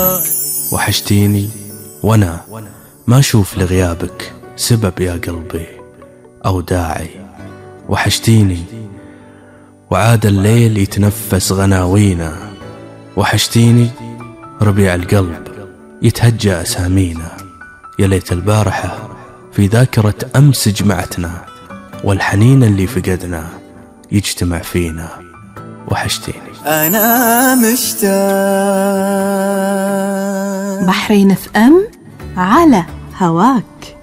وحشتيني وانا ما اشوف لغيابك سبب يا قلبي او داعي. وحشتيني وعاد الليل يتنفس غناوينا. وحشتيني ربيع القلب يتهجى اسامينا. يا ليت البارحة في ذاكرة امس جمعتنا، والحنين اللي فقدنا يجتمع فينا. وحشتيني. أنا مشتاق. بحرين FM على هواك.